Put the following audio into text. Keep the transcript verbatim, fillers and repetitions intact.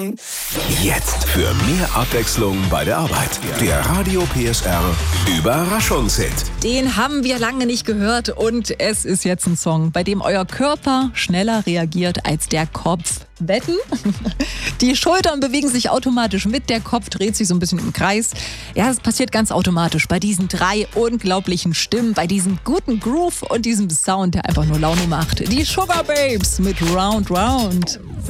Jetzt für mehr Abwechslung bei der Arbeit. Der Radio P S R Überraschungshit. Den haben wir lange nicht gehört und es ist jetzt ein Song, bei dem euer Körper schneller reagiert als der Kopf. Wetten? Die Schultern bewegen sich automatisch mit, der Kopf dreht sich so ein bisschen im Kreis. Ja, es passiert ganz automatisch bei diesen drei unglaublichen Stimmen, bei diesem guten Groove und diesem Sound, der einfach nur Laune macht. Die Sugar Babes mit Round Round.